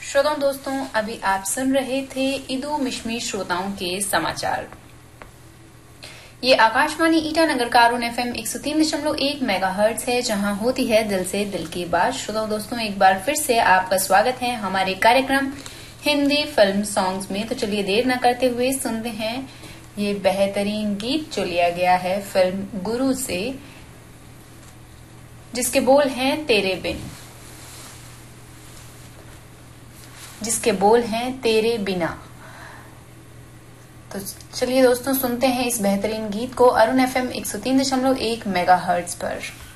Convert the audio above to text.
श्रोताओं दोस्तों, अभी आप सुन रहे थे ईदू मिश्मी श्रोताओं के समाचार। ये आकाशवाणी ईटानगर का अरुण FM 103.1 मेगाहर्ट्ज है, जहां होती है दिल से दिल की बात। श्रोताओं दोस्तों, एक बार फिर से आपका स्वागत है हमारे कार्यक्रम हिंदी फिल्म सॉन्ग्स में। तो चलिए देर न करते हुए सुनते हैं ये बेहतरीन गीत जो लिया गया है फिल्म गुरु से, जिसके बोल हैं तेरे बिना। तो चलिए दोस्तों सुनते हैं इस बेहतरीन गीत को अरुण FM 103.1 मेगाहर्ट्ज पर।